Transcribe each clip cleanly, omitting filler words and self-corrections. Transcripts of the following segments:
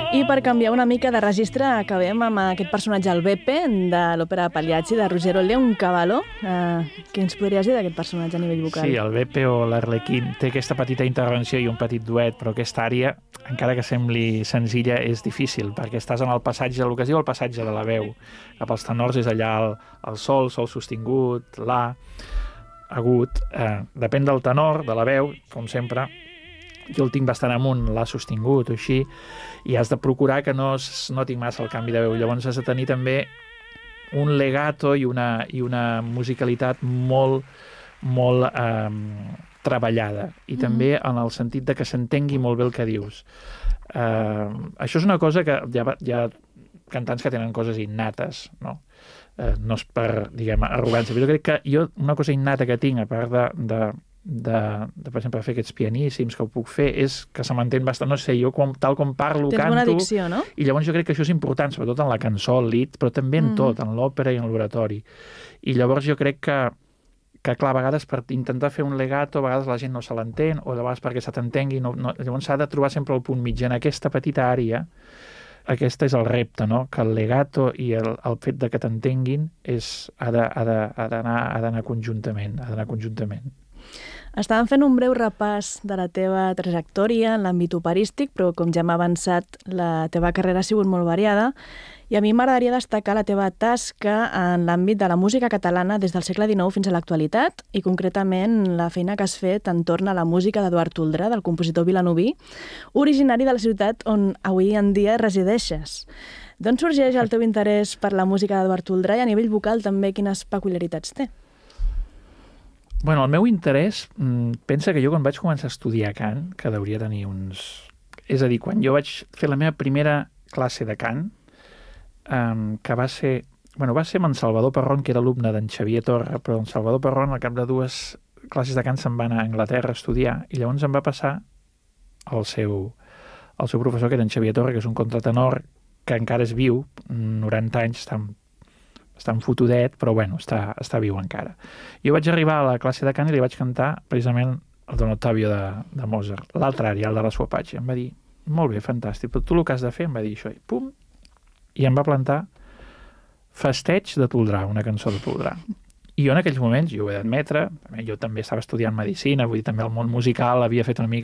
I per canviar una mica de registre, acabem amb aquest personatge, el Beppe, de l'òpera Pagliacci, de Ruggero Leoncavallo. Què ens podries dir d'aquest personatge a nivell vocal? Sí, el Beppe o l'Arlequín té aquesta petita intervenció i un petit duet, però aquesta àrea, encara que sembli senzilla, és difícil, perquè estàs en el passatge, el que es diu el passatge de la veu. Cap als tenors és allà el sol sostingut, la, agut. Depèn del tenor, de la veu, com sempre. Jo el tinc bastant amunt, l'ha sostingut o així, i has de procurar que no noti massa el canvi de veu. Llavors has de tenir també un legato i una musicalitat molt treballada, i també en el sentit de que s'entengui molt bé el que dius. Això és una cosa que hi ha cantants que tenen coses innates, no? No és per, diguem, arrogància, però jo crec que una cosa innata que tinc, a part de per exemple, fer aquests pianíssims que ho puc fer, és que se m'entén bastant, no sé, jo tal com parlo, Tens canto... bona dicció, no? I llavors jo crec que això és important, sobretot en la cançó, el lied, però també en tot, en l'òpera i en l'oratori. I llavors jo crec que clar, a vegades per intentar fer un legato, a vegades la gent no se l'entén, o de vegades perquè se t'entengui, llavors s'ha de trobar sempre el punt mig. En aquesta petita àrea, aquest és el repte, no? Que el legato i el fet de que t'entenguin ha d'anar conjuntament, Estàvem fent un breu repàs de la teva trajectòria en l'àmbit operístic, però com ja hem avançat, la teva carrera ha sigut molt variada, i a mi m'agradaria destacar la teva tasca en l'àmbit de la música catalana des del segle XIX fins a l'actualitat, i concretament la feina que has fet entorn a la música d'Eduard Toldrà, del compositor vilanoví, originari de la ciutat on avui en dia resideixes. D'on sorgeix el teu interès per la música d'Eduard Toldrà, i a nivell vocal també quines peculiaritats té? Bueno, el meu interès, pensa que jo quan vaig començar a estudiar cant, que hauria tenir uns... És a dir, quan jo vaig fer la meva primera classe de cant, que va ser amb en Salvador Perron, que era alumne d'en Xavier Torra, però en Salvador Perron, al cap de 2 classes de cant, se'n va anar a Anglaterra a estudiar, i llavors em va passar el seu professor, que era en Xavier Torra, que és un contratenor que encara és viu, 90 anys, està fotudet, però bueno, està viu encara. Jo vaig arribar a la classe de cant i li vaig cantar precisament el Don Ottavio de Mozart, l'altre àrea, el de la Sua Pace. Em va dir, molt bé, fantàstic, però tu el que has de fer, em va dir això, i pum, i em va plantar Festeig de Toldrà, una cançó de Toldrà. I jo en aquells moments, jo ho he d'admetre, jo també estava estudiant medicina, vull dir, també el món musical, havia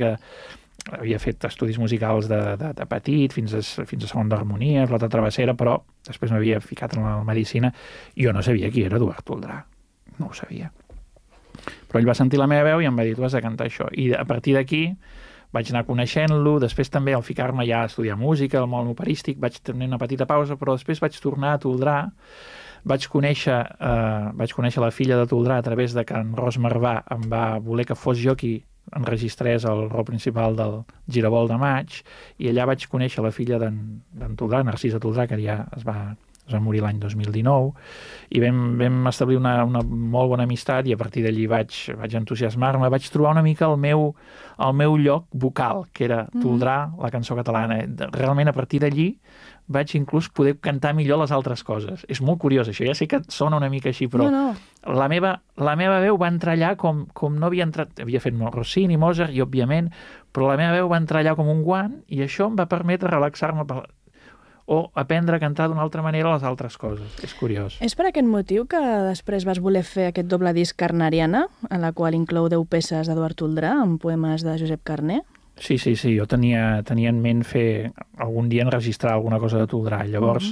fet estudis musicals de petit, fins a segon d'harmonia, flauta travessera, però després m'havia ficat en la medicina, i jo no sabia qui era Eduard Toldrà, no ho sabia. Però ell va sentir la meva veu i em va dir, tu has de cantar això. I a partir d'aquí vaig anar coneixent-lo, després també al ficar-me ja a estudiar música, el món operístic, vaig tenir una petita pausa, però després vaig tornar a Toldrà, vaig conèixer la filla de Toldrà a través de que en Ros Marvà em va voler que fos jo qui enregistrés el rol principal del Giravolt de maig, i allà vaig conèixer la filla d'en Toldrà, Narcisa Toldrà, que ja es va morir l'any 2019, i vam establir una molt bona amistat, i a partir d'allí vaig entusiasmar-me, vaig trobar una mica el meu lloc vocal, que era Toldrà, la cançó catalana. Realment, a partir d'allí vaig inclús poder cantar millor les altres coses. És molt curiós, això. Ja sé que sona una mica així, però la meva veu va entrar allà com no havia entrat... Havia fet Rossini, Mozart, i òbviament, però la meva veu va entrar allà com un guant, i això em va permetre relaxar-me o aprendre a cantar d'una altra manera les altres coses. És curiós. És per aquest motiu que després vas voler fer aquest doble disc Carneriana, en la qual inclou 10 peces d'Eduard Toldrà, amb poemes de Josep Carner? Sí, jo tenia en ment fer algun dia enregistrar alguna cosa de Toldrà. Llavors,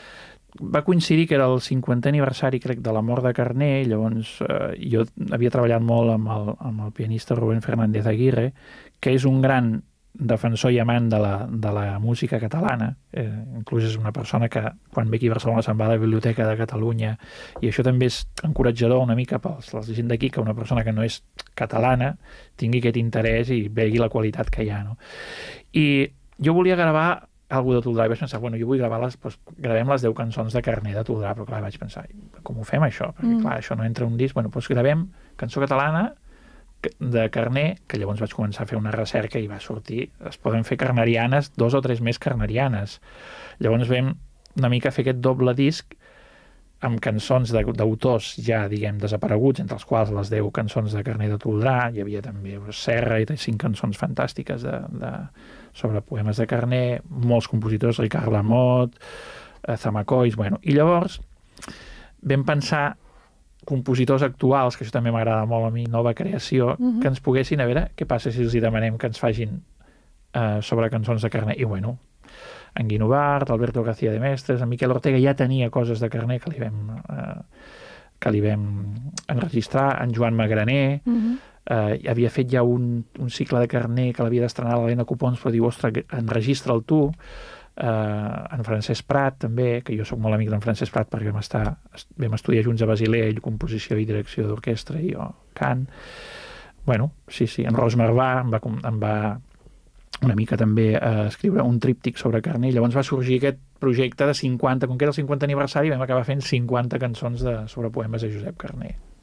va coincidir que era el 50è aniversari, crec, de la mort de Carner. Llavors, jo havia treballat molt amb el pianista Rubén Fernández Aguirre, que és un gran defensor i amant de la música catalana. Inclús és una persona que, quan ve aquí a Barcelona, se'n va a la Biblioteca de Catalunya, i això també és encoratjador una mica per la gent d'aquí, que una persona que no és catalana tingui aquest interès i vegi la qualitat que hi ha, no? I jo volia gravar alguna de Toldrà, i vaig pensar, jo vull gravar gravem les 10 cançons de Carner de Toldrà, però clar, vaig pensar, com ho fem això? Perquè clar, això no entra en un disc, gravem cançó catalana de Carner, que llavors vaig començar a fer una recerca i va sortir, es poden fer carnerianes, 2 o 3 més carnerianes. Llavors vam una mica fer aquest doble disc amb cançons d'autors ja, diguem, desapareguts, entre els quals les 10 cançons de Carner de Toldrà, hi havia també Serra i 5 cançons fantàstiques sobre poemes de Carner, molts compositors, Ricard Lamotte, Zamacois, bueno. I llavors vam pensar compositors actuals, que això també m'agrada molt a mi, nova creació, que ens poguessin, a veure què passa si els hi demanem que ens facin sobre cançons de Carner. I bueno, en Guinovart, Alberto García de Mestres, en Miquel Ortega ja tenia coses de Carner que li vam enregistrar, en Joan Magraner, havia fet ja un cicle de Carner que l'havia d'estrenar l'Helena Copons, però diu, ostres, enregistra'l tu. En Francesc Prat també, que jo sóc molt amic d'en Francesc Prat perquè vam estudiar junts a Basilea, ell composició i direcció d'orquestra i jo cant. Bueno, sí, en Ros Marvà em va una mica també escriure un tríptic sobre Carner, i llavors va sorgir aquest projecte de 50, com que era el 50 aniversari, vam acabar fent 50 cançons sobre poemes de Josep Carner.